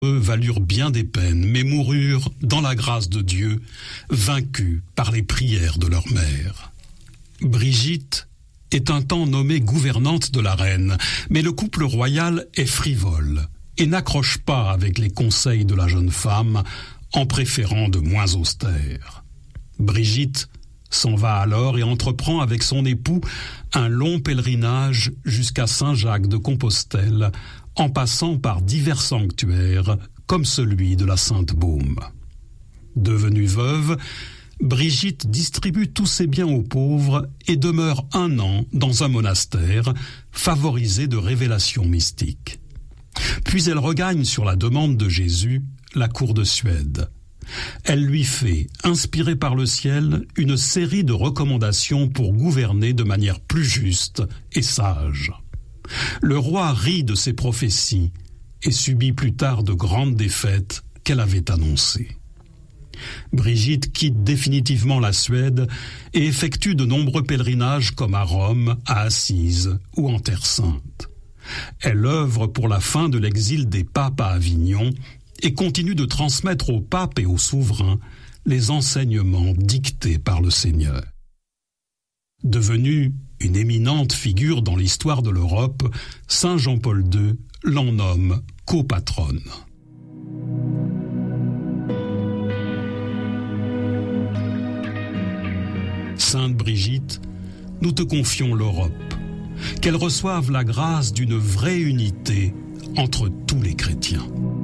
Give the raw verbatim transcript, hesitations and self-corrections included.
Eux valurent bien des peines, mais moururent dans la grâce de Dieu, vaincus par les prières de leur mère. Brigitte est un temps nommée gouvernante de la reine, mais le couple royal est frivole et n'accroche pas avec les conseils de la jeune femme en préférant de moins austères. Brigitte s'en va alors et entreprend avec son époux un long pèlerinage jusqu'à Saint-Jacques de Compostelle, en passant par divers sanctuaires comme celui de la Sainte-Baume. Devenue veuve, Brigitte distribue tous ses biens aux pauvres et demeure un an dans un monastère, favorisé de révélations mystiques. Puis elle regagne sur la demande de Jésus la cour de Suède. Elle lui fait, inspirée par le ciel, une série de recommandations pour gouverner de manière plus juste et sage. Le roi rit de ses prophéties et subit plus tard de grandes défaites qu'elle avait annoncées. Brigitte quitte définitivement la Suède et effectue de nombreux pèlerinages comme à Rome, à Assise ou en Terre Sainte. Elle œuvre pour la fin de l'exil des papes à Avignon et continue de transmettre aux papes et aux souverains les enseignements dictés par le Seigneur. Devenue une éminente figure dans l'histoire de l'Europe, Saint Jean-Paul deux l'en nomme copatronne. Sainte Brigitte, nous te confions l'Europe, qu'elle reçoive la grâce d'une vraie unité entre tous les chrétiens.